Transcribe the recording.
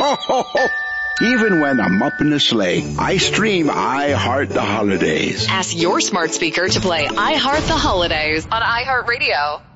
Even when I'm up in the sleigh, I stream I Heart the Holidays. Ask your smart speaker to play I Heart the Holidays on iHeartRadio.